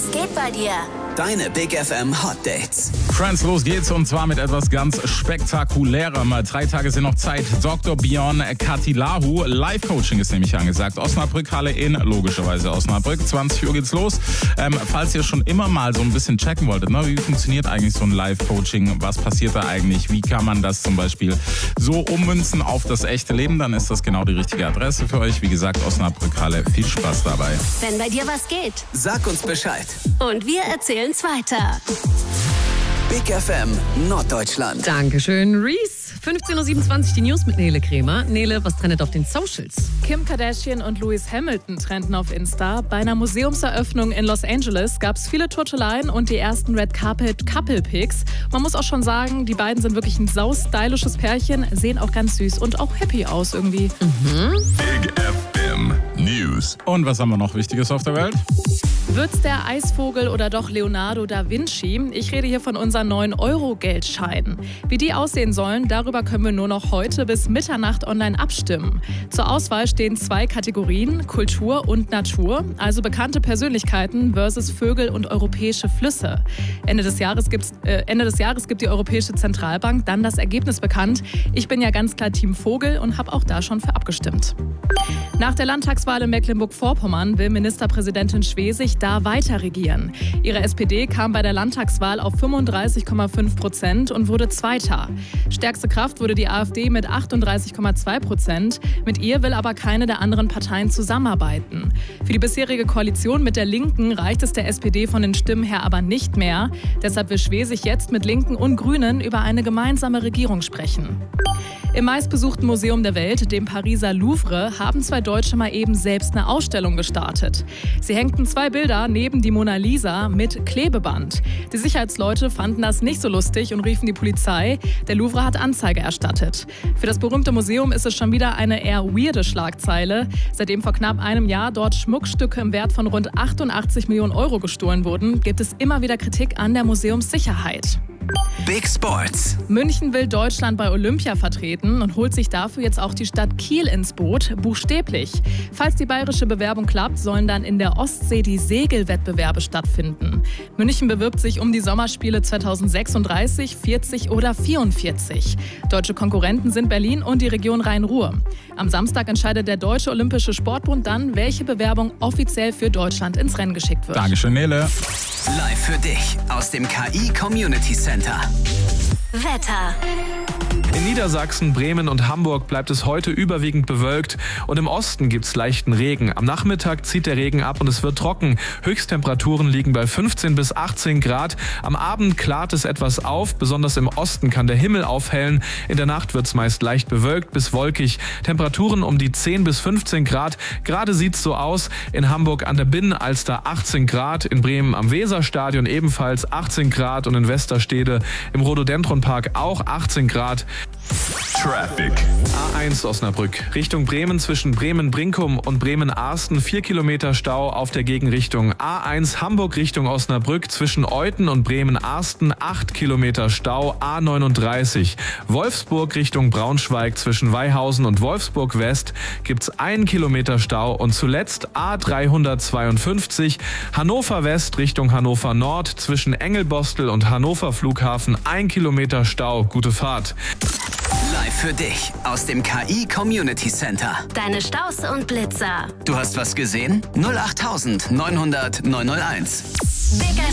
Was geht bei dir? Deine Big FM Hot Dates. Friends, los geht's und zwar mit etwas ganz Spektakulärem. 3 Tage sind noch Zeit. Dr. Björn Katilahu. Live-Coaching ist nämlich angesagt. Osnabrück, Halle in, logischerweise Osnabrück. 20 Uhr geht's los. Falls ihr schon immer mal so ein bisschen checken wolltet, ne, wie funktioniert eigentlich so ein Live-Coaching? Was passiert da eigentlich? Wie kann man das zum Beispiel so ummünzen auf das echte Leben? Dann ist das genau die richtige Adresse für euch. Wie gesagt, Osnabrück, Halle. Viel Spaß dabei. Wenn bei dir was geht. Sag uns Bescheid. Und wir erzählen's weiter. Big FM Norddeutschland. Dankeschön, Reese. 15.27 Uhr die News mit Nele Kremer. Nele, was trendet auf den Socials? Kim Kardashian und Lewis Hamilton trennten auf Insta. Bei einer Museumseröffnung in Los Angeles gab es viele Turteleien und die ersten Red Carpet Couple Pics. Man muss auch schon sagen, die beiden sind wirklich ein saustylisches Pärchen, sehen auch ganz süß und auch happy aus irgendwie. Big FM News. Und was haben wir noch Wichtiges auf der Welt? Wird's der Eisvogel oder doch Leonardo da Vinci? Ich rede hier von unseren 9-Euro-Geldscheinen. Wie die aussehen sollen, darüber können wir nur noch heute bis Mitternacht online abstimmen. Zur Auswahl stehen 2 Kategorien, Kultur und Natur, also bekannte Persönlichkeiten versus Vögel und europäische Flüsse. Ende des Jahres gibt die Europäische Zentralbank dann das Ergebnis bekannt. Ich bin ja ganz klar Team Vogel und habe auch da schon für abgestimmt. Nach der Landtagswahl in Mecklenburg-Vorpommern will Ministerpräsidentin Schwesig da weiter regieren. Ihre SPD kam bei der Landtagswahl auf 35,5% und wurde Zweiter. Stärkste Kraft wurde die AfD mit 38,2%. Mit ihr will aber keine der anderen Parteien zusammenarbeiten. Für die bisherige Koalition mit der Linken reicht es der SPD von den Stimmen her aber nicht mehr. Deshalb will Schwesig jetzt mit Linken und Grünen über eine gemeinsame Regierung sprechen. Im meistbesuchten Museum der Welt, dem Pariser Louvre, haben 2 Deutsche mal eben selbst eine Ausstellung gestartet. Sie hängten 2 Bilder neben die Mona Lisa mit Klebeband. Die Sicherheitsleute fanden das nicht so lustig und riefen die Polizei. Der Louvre hat Anzeige erstattet. Für das berühmte Museum ist es schon wieder eine eher weirde Schlagzeile. Seitdem vor knapp einem Jahr dort Schmuckstücke im Wert von rund 88 Millionen Euro gestohlen wurden, gibt es immer wieder Kritik an der Museumssicherheit. Big Sports. München will Deutschland bei Olympia vertreten und holt sich dafür jetzt auch die Stadt Kiel ins Boot, buchstäblich. Falls die bayerische Bewerbung klappt, sollen dann in der Ostsee die Segelwettbewerbe stattfinden. München bewirbt sich um die Sommerspiele 2036, 40 oder 44. Deutsche Konkurrenten sind Berlin und die Region Rhein-Ruhr. Am Samstag entscheidet der Deutsche Olympische Sportbund dann, welche Bewerbung offiziell für Deutschland ins Rennen geschickt wird. Dankeschön, Nele. Live für dich aus dem KI Community Center. Wetter. In Niedersachsen, Bremen und Hamburg bleibt es heute überwiegend bewölkt und im Osten gibt es leichten Regen. Am Nachmittag zieht der Regen ab und es wird trocken. Höchsttemperaturen liegen bei 15 bis 18 Grad. Am Abend klart es etwas auf, besonders im Osten kann der Himmel aufhellen. In der Nacht wird es meist leicht bewölkt bis wolkig. Temperaturen um die 10 bis 15 Grad. Gerade sieht es so aus. In Hamburg an der Binnenalster 18 Grad, in Bremen am Weserstadion ebenfalls 18 Grad und in Westerstede im Rhododendronpark auch 18 Grad. Traffic. A1 Osnabrück. Richtung Bremen zwischen Bremen-Brinkum und Bremen-Arsten 4 Kilometer Stau auf der Gegenrichtung. A1 Hamburg Richtung Osnabrück zwischen Euthen und Bremen-Arsten 8 Kilometer Stau. A39. Wolfsburg Richtung Braunschweig zwischen Weihausen und Wolfsburg West gibt's 1 Kilometer Stau. Und zuletzt A352 Hannover West Richtung Hannover Nord zwischen Engelbostel und Hannover Flughafen 1 Kilometer Stau. Gute Fahrt. Live für dich aus dem KI Community Center. Deine Staus und Blitzer. Du hast was gesehen? 08900 901. Big